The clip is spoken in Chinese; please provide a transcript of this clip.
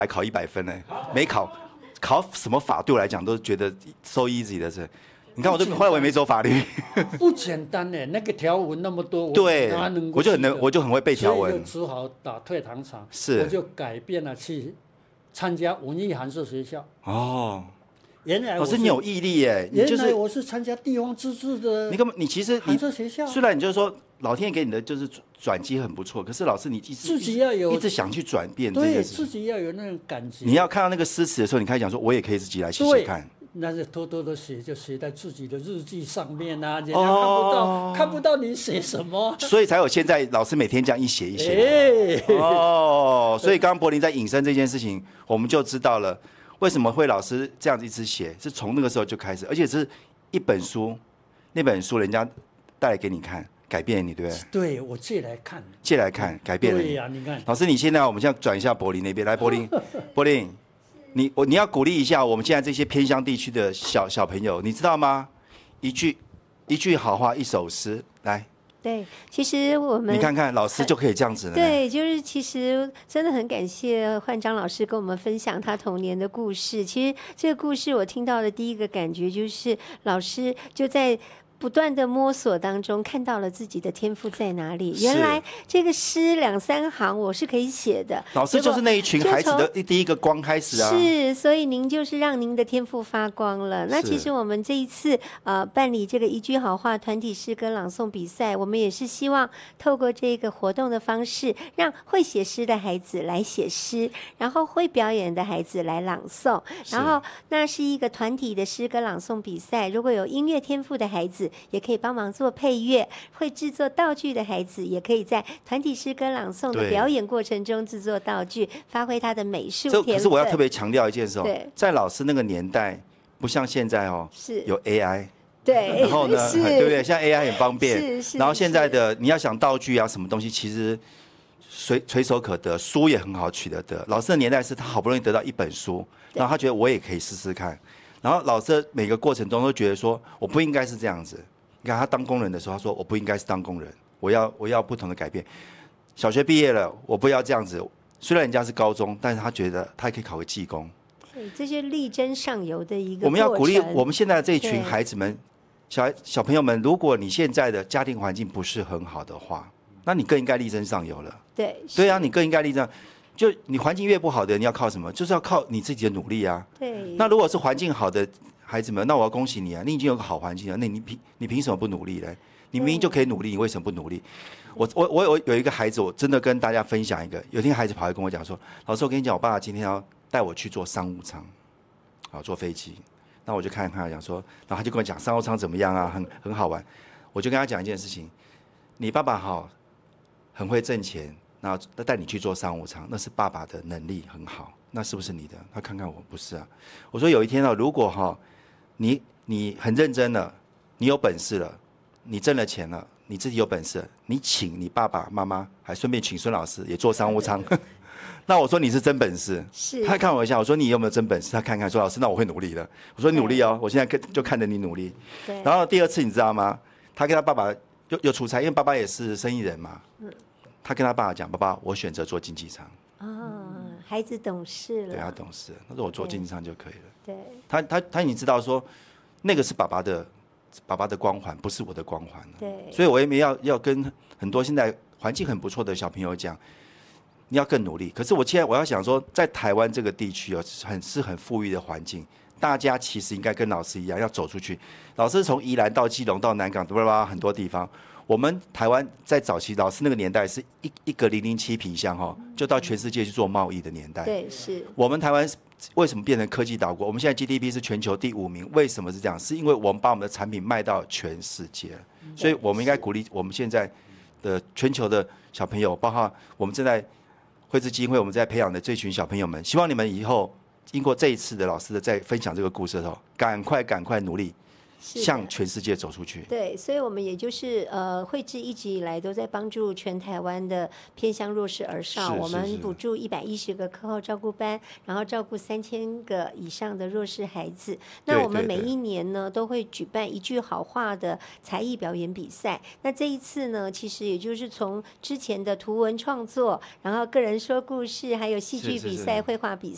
还考100分呢，没考什么法对我来讲都觉得 so easy 的事。你看后来我也没走法律， 不简单呢，那个条文那么多， 对，我就很会背条文， 所以就只好打退堂鼓。 是， 我就改变了去参加文艺函授学校。 哦， 原来老师你有毅力耶，你就是原来我是参加地方自治的， 你其实函授学校， 虽然你就是说老天爷给你的就是转机很不错，可是老师你自己要有一直想去转变， 对自己要有那种感觉。 你要看到那个诗词的时候，你开始讲说，我也可以自己来写写看。 那是偷偷的写，就写在自己的日记上面啊，人家看不到你写什么， 所以才有现在老师每天这样一写一写。所以刚刚柏霖在引申这件事情，我们就知道了为什么会老师这样子一直写，是从那个时候就开始，而且是一本书，那本书人家带来给你看，改变你，对不对？ 对，我借来看， 改变了你。 对呀，你看， 老师，你现在我们现在转一下柏霖那边来，柏霖。你要鼓励一下我们现在这些偏乡地区的小朋友，你知道吗？一句好话，一首诗，来。 对，其实我们你看看老师就可以这样子了。 对，就是其实真的很感谢焕章老师跟我们分享他童年的故事。其实这个故事我听到的第一个感觉就是老师就在不断的摸索当中看到了自己的天赋在哪里。原来这个诗2、3行我是可以写的。 老师就是那一群孩子的第一个光开始啊。 是，所以您就是让您的天赋发光了。那其实我们这一次办理这个一句好话团体诗歌朗诵比赛，我们也是希望透过这个活动的方式，让会写诗的孩子来写诗，然后会表演的孩子来朗诵，然后那是一个团体的诗歌朗诵比赛。如果有音乐天赋的孩子，也可以帮忙做配乐，会制作道具的孩子也可以在团体诗歌朗诵的表演过程中制作道具，发挥他的美术天分。 可是我要特别强调一件事在老师那个年代，不像现在是有 AI， 对， 然后呢，对不对？现在 AI 很方便， 是然后现在的你要想道具啊，什么东西其实垂手可得，书也很好取得。老师的年代是他好不容易得到一本书，然后他觉得我也可以试试看。然后老师每个过程中都觉得说，我不应该是这样子。你看他当工人的时候，他说我不应该是当工人，我要不同的改变。小学毕业了，我不要这样子。虽然人家是高中，但是他觉得他可以考个技工。 这些力争上游的一个过程。 我们要鼓励我们现在的这一群孩子们，小朋友们，如果你现在的家庭环境不是很好的话，那你更应该力争上游了。对啊，你更应该力争。就你环境越不好的，你要靠什么？就是要靠你自己的努力啊。 对。 那如果是环境好的孩子们，那我要恭喜你啊，你已经有个好环境了，那你凭什么不努力呢？你明明就可以努力，你为什么不努力？我有一个孩子，我真的跟大家分享一个，有一天孩子跑来跟我讲说，老师，我跟你讲，我爸爸今天要带我去坐商务舱，坐飞机。那我就看他讲说，然后他就跟我讲商务舱怎么样啊，很好玩。我就跟他讲一件事情，你爸爸很会挣钱。那带你去做商务舱，那是爸爸的能力很好，那是不是你的？他看看我，不是啊。我说有一天如果你很认真了，你有本事了，你挣了钱了，你自己有本事了，你请你爸爸妈妈，还顺便请孙老师也坐商务舱。那我说你是真本事，他看我一下，我说你有没有真本事？他看看说老师，那我会努力的。我说你努力哦，我现在就看着你努力。然后第二次你知道吗？他跟他爸爸又出差，因为爸爸也是生意人嘛。他跟他爸爸讲：“爸爸，我选择坐经济舱。” 孩子懂事了。 对，他懂事了。他说：“我坐经济舱就可以了。” 对。 他已经知道说，那个是爸爸的光环，不是我的光环了。 对。 所以我也没要跟很多现在环境很不错的小朋友讲，你要更努力。可是我现在我要想说，在台湾这个地区是很富裕的环境，大家其实应该跟老师一样，要走出去。老师从宜兰到基隆到南港，很多地方。我们台湾在早期老师那个年代是一个007皮箱就到全世界去做贸易的年代。 对，是。 我们台湾为什么变成科技岛国？我们现在 GDP 是全球第5名，为什么是这样？是因为我们把我们的产品卖到全世界，所以我们应该鼓励我们现在的全球的小朋友，包括我们正在绘制基金会我们在培养的这群小朋友们，希望你们以后经过这一次的老师的在分享这个故事的时候，赶快努力。向全世界走出去。 对，所以我们也就是绘制一直以来都在帮助全台湾的偏乡弱势儿少，我们补助110个课后照顾班，然后照顾3000个以上的弱势孩子。那我们每一年呢都会举办一句好话的才艺表演比赛。那这一次呢，其实也就是从之前的图文创作，然后个人说故事，还有戏剧比赛、绘画比